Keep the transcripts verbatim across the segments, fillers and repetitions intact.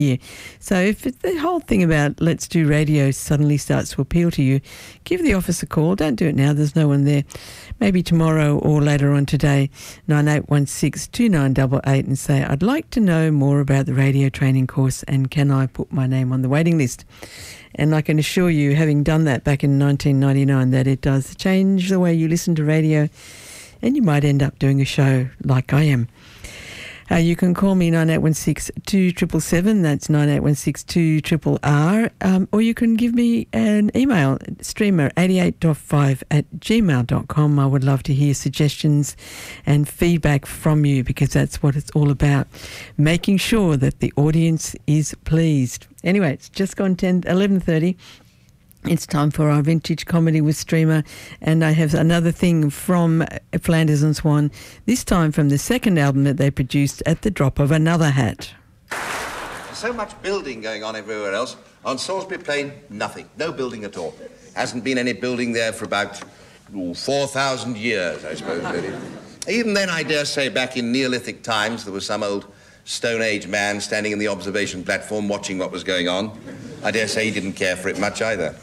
year. So if it, the whole thing about Let's Do Radio suddenly starts to appeal to you, give the office a call. Don't do it now. There's no one there. Maybe tomorrow or later on today, nine eight one six, two nine eight eight, and say, I'd like to know more about the radio training course and can I put my name on the waiting list? And I can assure you, having done that back in nineteen ninety-nine, that it does change the way you listen to radio, and you might end up doing a show like I am. Uh, you can call me nine eight one six, two seven seven seven, that's nine eight one six, two R R R, um, or you can give me an email, streamer eighty-eight point five at gmail dot com. I would love to hear suggestions and feedback from you, because that's what it's all about, making sure that the audience is pleased. Anyway, it's just gone ten, eleven thirty. It's time for our Vintage Comedy with Streamer, and I have another thing from Flanders and Swan, this time from the second album that they produced, At the Drop of Another Hat. So much building going on everywhere else. On Salisbury Plain, nothing. No building at all. Hasn't been any building there for about ooh, four thousand years, I suppose, really. Even then, I dare say, back in Neolithic times, there was some old Stone Age man standing in the observation platform watching what was going on. I dare say he didn't care for it much either.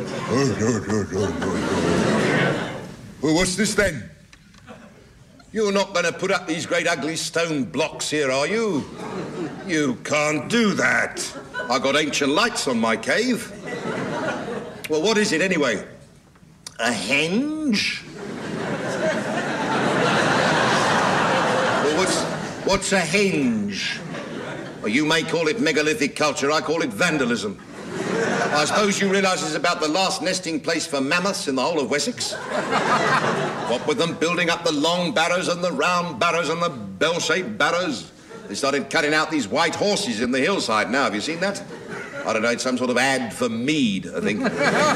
Well, what's this then? You're not going to put up these great ugly stone blocks here, are you? You can't do that. I've got ancient lights on my cave. Well, what is it anyway? A henge? Well, what's, what's a henge? Well, you may call it megalithic culture, I call it vandalism. I suppose you realise it's about the last nesting place for mammoths in the whole of Wessex? What with them building up the long barrows and the round barrows and the bell-shaped barrows, they started cutting out these white horses in the hillside now. Have you seen that? I don't know, it's some sort of ad for mead, I think.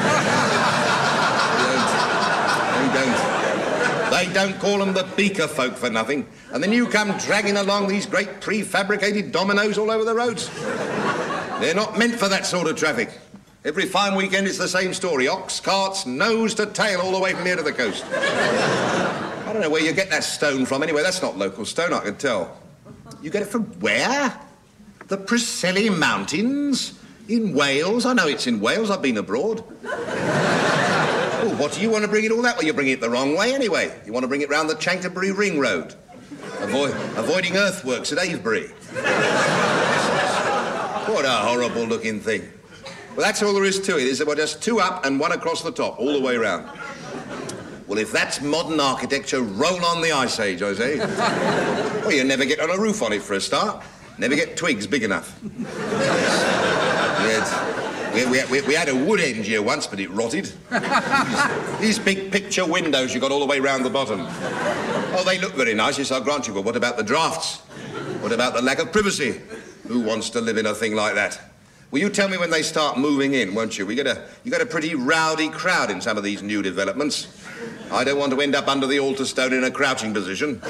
They don't. They don't. They don't call them the beaker folk for nothing. And then you come dragging along these great prefabricated dominoes all over the roads. They're not meant for that sort of traffic. Every fine weekend it's the same story. Ox carts, nose to tail, all the way from here to the coast. I don't know where you get that stone from anyway. That's not local stone, I can tell. You get it from where? The Preseli Mountains? In Wales? I know it's in Wales. I've been abroad. Oh, what do you want to bring it all that way? You're bringing it the wrong way anyway. You want to bring it round the Chanctonbury Ring Road. Avoid, avoiding earthworks at Avebury. What a horrible-looking thing. Well, that's all there is to it, is there? Well, just two up and one across the top, all the way round. Well, if that's modern architecture, roll on the Ice Age, I say. Well, you never get on a roof on it for a start. Never get twigs big enough. Yes. We, we, we, we had a wood end here once, but it rotted. These, these big picture windows you got all the way round the bottom. Oh, they look very nice, yes, I'll grant you, but what about the drafts? What about the lack of privacy? Who wants to live in a thing like that? Will you tell me when they start moving in, won't you? We get a, you got a pretty rowdy crowd in some of these new developments. I don't want to end up under the altar stone in a crouching position.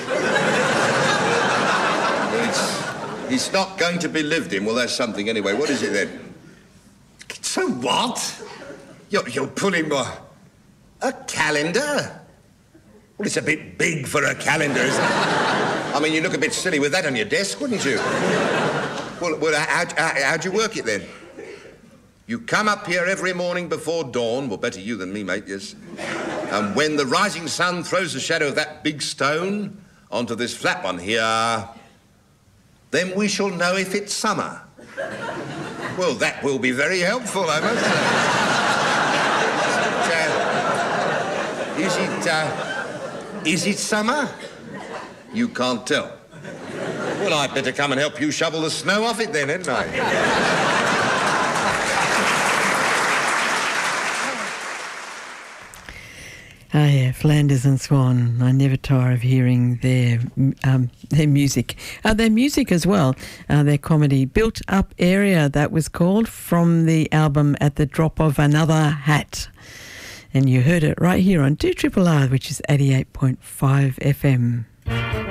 it's, it's not going to be lived in. Well, that's something anyway. What is it then? So what? You're, you're pulling my... A calendar? Well, it's a bit big for a calendar, isn't it? I mean, you look a bit silly with that on your desk, wouldn't you? Well, well how, how, how'd you work it then? You come up here every morning before dawn, well, better you than me, mate, yes. And when the rising sun throws the shadow of that big stone onto this flat one here, then we shall know if it's summer. Well, that will be very helpful, I must say. Uh, is it, uh, is it summer? You can't tell. Well, I'd better come and help you shovel the snow off it then, hadn't I? Ah, yeah, Flanders and Swan. I never tire of hearing their um, their music. Uh, their music as well, uh, their comedy, Built Up Area, that was called, from the album At the Drop of Another Hat. And you heard it right here on two R R R, which is eighty-eight point five F M.